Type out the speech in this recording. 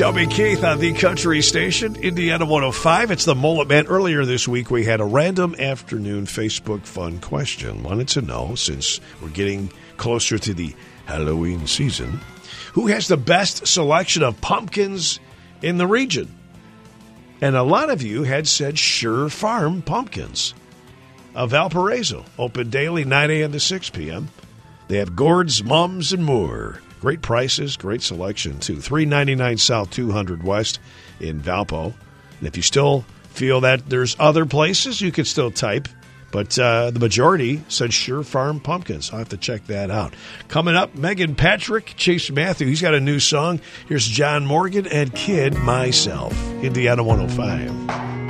Toby Keith on the country station, Indiana 105. It's the Mullet Man. Earlier this week, we had a random afternoon Facebook fun question. Wanted to know, since we're getting closer to the Halloween season, who has the best selection of pumpkins in the region? And a lot of you had said Sure Farm Pumpkins of Valparaiso. Open daily, 9 a.m. to 6 p.m. They have gourds, mums, and more. Great prices, great selection, too. $3.99 South, 200 West in Valpo. And if you still feel that there's other places, you could still type. But the majority said Sure Farm Pumpkins. I'll have to check that out. Coming up, Megan Patrick, Chase Matthew. He's got a new song. Here's John Morgan and Kid Myself. Indiana 105.